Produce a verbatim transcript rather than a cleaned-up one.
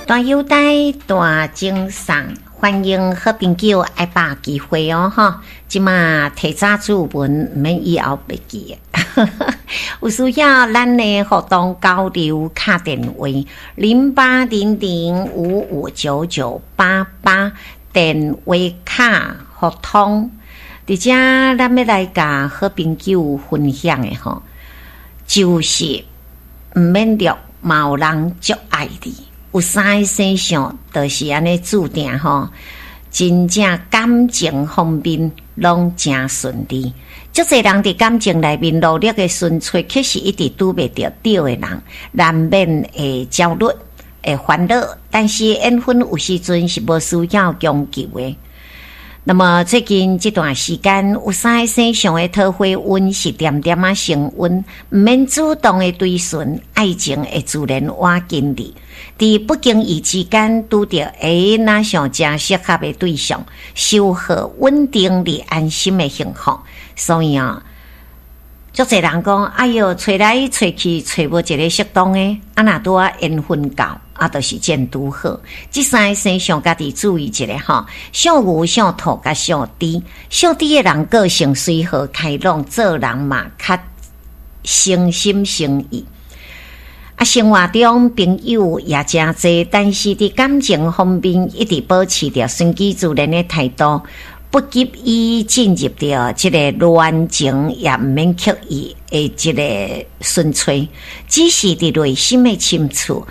大优待大精上，欢迎好朋友爱把机会哦哈！即马提早注文，唔免以后袂记诶。有需要咱的互动交流，卡电话零八零零五五九九八八，电话卡互通。伫遮咱要来甲好朋友分享的吼，就是毋免录，嘛有人足爱你。有三个生相，就是安尼注定吼，真正感情方面拢真顺利。足侪人伫感情内面努力的顺吹，其实一直拄袂着对的人，难免会焦虑、会烦恼。但是缘分有时阵是无需要强求的。那么最近这段时间，有三个生相的桃花运是点点啊升温，毋免主动的追寻，爱情会自然挖进你。伫不经意之间拄着诶那上正适合的对象，收获稳定而安心的幸福。所以啊，足侪人讲，哎哟，找来找去找无一个适当的，啊若拄啊缘分到，啊就是见拄好。这三个生相家己注意一下吼，属牛、属兔甲属猪，属猪的人个性随和开朗，做人嘛较诚心诚意。啊，生活中朋友也真多，但是伫感情方面一直保持着顺其自然的态度，不急于进入着这个恋情，也毋免刻意的这个纯粹，只是伫内心的深处